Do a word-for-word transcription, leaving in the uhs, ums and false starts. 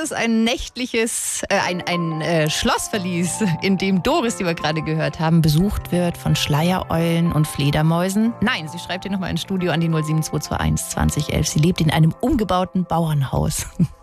es ein nächtliches, äh, ein, ein äh, Schlossverlies, in dem Doris, die wir gerade gehört haben, besucht wird von Schleiereulen und Fledermäusen? Nein, sie schreibt hier nochmal ins Studio an die null sieben zwei zwei eins zwanzig elf. Sie lebt in einem umgebauten Bauernhaus.